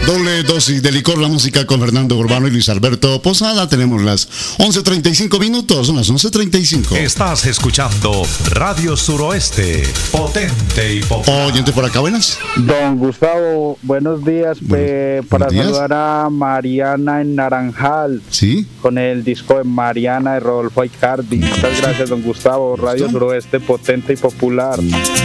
Doble dosis de licor, la música con Fernando Urbano y Luis Alberto Posada. Tenemos las 11:35 minutos, son las 11:35. Estás escuchando Radio Suroeste, potente y popular. Oyente por acá, buenas. Don Gustavo, buenos días. Para días. saludar a Mariana en Naranjal. Sí. Con el disco de Mariana de Rodolfo Aicardi. Muchas gracias, don Gustavo. Radio Suroeste, potente y popular.